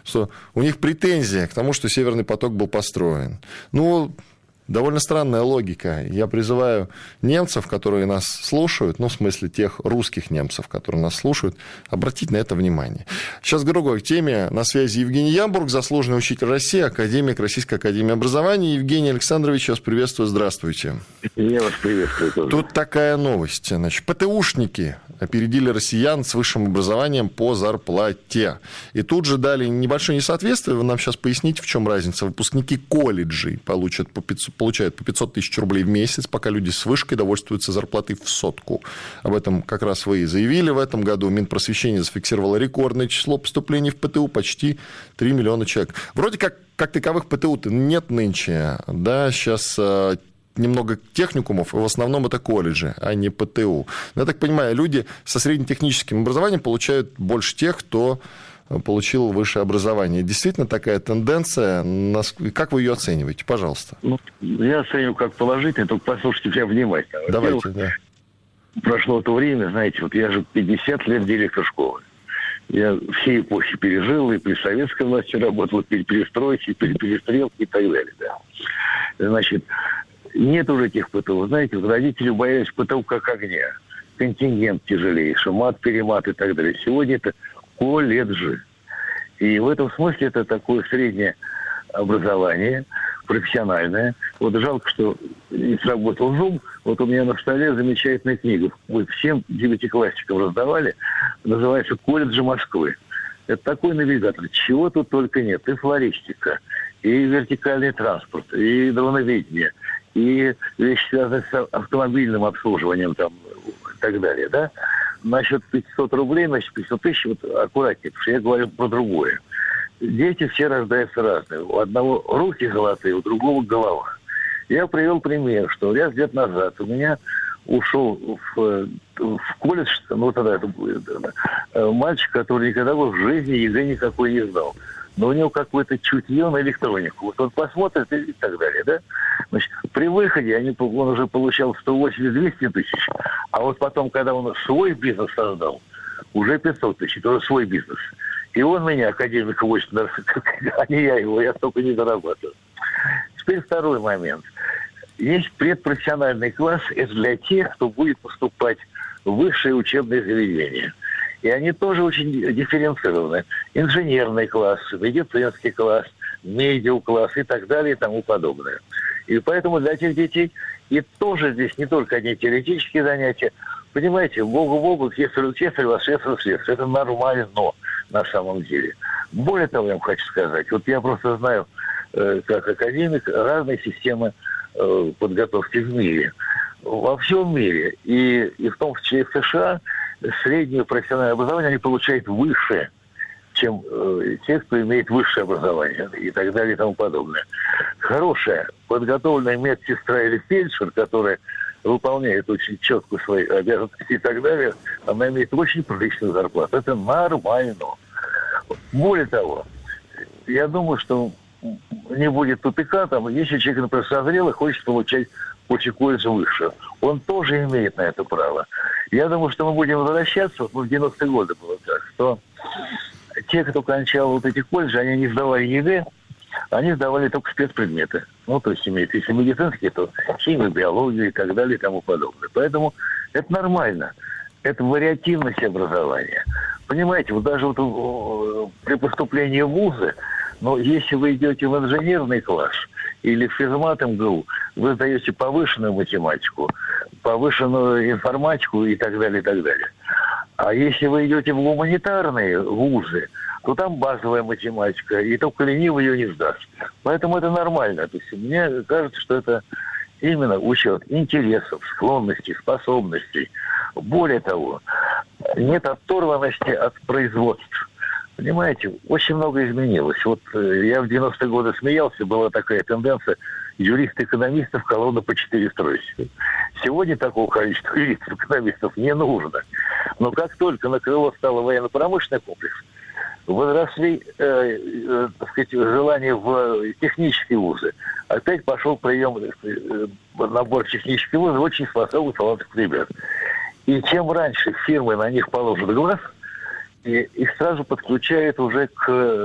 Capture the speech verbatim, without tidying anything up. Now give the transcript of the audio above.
что у них претензия к тому, что «Северный поток» был построен. Ну, довольно странная логика. Я призываю немцев, которые нас слушают, ну, в смысле тех русских немцев, которые нас слушают, обратить на это внимание. Сейчас к другой теме. На связи Евгений Ямбург, заслуженный учитель России, академик Российской академии образования. Евгений Александрович, я вас приветствую. Здравствуйте. Я вас приветствую тоже. Тут такая новость. Значит, ПТУшники опередили россиян с высшим образованием по зарплате. И тут же дали небольшое несоответствие. Вы нам сейчас поясните, в чем разница. Выпускники колледжей получат по пятьсот, получают по пятьсот тысяч рублей в месяц, пока люди с вышкой довольствуются зарплатой в сотку. Об этом как раз вы и заявили в этом году. Минпросвещение зафиксировало рекордное число поступлений в ПТУ, почти три миллиона человек. Вроде как, как таковых ПТУ-то нет нынче. Да, сейчас немного техникумов, и в основном это колледжи, а не ПТУ. Но, я так понимаю, люди со среднетехническим образованием получают больше тех, кто получил высшее образование. Действительно такая тенденция. Как вы ее оцениваете? Пожалуйста. Ну, я оцениваю как положительно, только послушайте меня внимательно. Давайте, да. Прошло то время, знаете, вот я же пятьдесят лет директор школы. Я все эпохи пережил, и при советской власти работал, и при перестройке, и при перестрелке, и так далее. Да. Значит, нет уже этих ПТУ. Знаете, вот родители боялись ПТУ как огня. Контингент тяжелейший, мат-перемат и так далее. Сегодня это колледжи. И в этом смысле это такое среднее образование, профессиональное. Вот жалко, что не сработал Zoom. Вот у меня на столе замечательная книга. Мы всем девятиклассникам раздавали. Называется «Колледжи Москвы». Это такой навигатор. Чего тут только нет. И флористика, и вертикальный транспорт, и дроноведение, и вещи, связанные с автомобильным обслуживанием там, и так далее. Да? Насчет пятьсот рублей, значит, пятьсот тысяч, вот аккуратнее, потому что я говорю про другое. Дети все рождаются разные. У одного руки золотые, у другого голова. Я привел пример, что ряд лет назад у меня ушел в, в колледж, ну тогда это будет, да, мальчик, который никогда бы в жизни ЕГЭ никакой не знал. Но у него какое-то чутье на электронику. Вот он посмотрит и так далее, да? Значит, при выходе они, он уже получал сто восемьдесят - двести тысяч, а вот потом, когда он свой бизнес создал, уже пятьсот тысяч, это уже свой бизнес. И он меня, академик, восемь, а не я его, я столько не зарабатываю. Теперь второй момент. Есть предпрофессиональный класс, это для тех, кто будет поступать в высшие учебные заведения. И они тоже очень дифференцированы. Инженерный класс, медицинский класс, медиа-класс и так далее и тому подобное. И поэтому для этих детей и тоже здесь не только одни теоретические занятия. Понимаете, Богу-Богу, кесарю кесарю, а следствию следствию. Это нормально на самом деле. Более того, я вам хочу сказать, вот я просто знаю, э, как академик, разные системы э, подготовки в мире. Во всем мире, и, и в том числе и в США, среднее профессиональное образование они получают выше, чем э, те, кто имеет высшее образование и так далее и тому подобное. Хорошая подготовленная медсестра или фельдшер, которая выполняет очень четко свои обязанности и так далее, она имеет очень приличную зарплату. Это нормально. Более того, я думаю, что не будет тупика там, если человек, например, созрел и хочет получать после колледжа выше. Он тоже имеет на это право. Я думаю, что мы будем возвращаться, вот в девяностые годы было так, что те, кто кончал вот эти колледжи, они не сдавали ЕГЭ, они сдавали только спецпредметы. Ну, то есть, имеется, если медицинские, то химию, биологию и так далее и тому подобное. Поэтому это нормально. Это вариативность образования. Понимаете, вот даже вот при поступлении в вузы, но если вы идете в инженерный класс или в физмат МГУ, вы сдаете повышенную математику, повышенную информатику и так далее, и так далее. А если вы идете в гуманитарные вузы, то там базовая математика, и только ленивый ее не сдаст. Поэтому это нормально. То есть мне кажется, что это именно учет интересов, склонностей, способностей. Более того, нет оторванности от производства. Понимаете, очень много изменилось. Вот я в девяностые годы смеялся, была такая тенденция юристов-экономистов колонна по четыре строить. Сегодня такого количества юристов-экономистов не нужно. Но как только на крыло стало военно-промышленный комплекс, возросли э, э, так сказать, желания в технические вузы. Опять пошел прием, э, набор в технические вузы очень способных, талантливых ребят. И чем раньше фирмы на них положат глаз, и их сразу подключают уже к